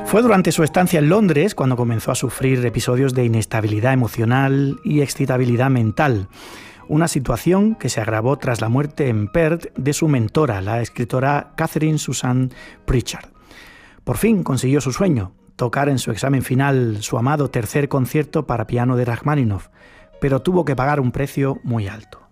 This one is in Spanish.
Fue durante su estancia en Londres cuando comenzó a sufrir episodios de inestabilidad emocional y excitabilidad mental, una situación que se agravó tras la muerte en Perth de su mentora, la escritora Catherine Susan Pritchard. Por fin consiguió su sueño, tocar en su examen final su amado tercer concierto para piano de Rachmaninoff, pero tuvo que pagar un precio muy alto.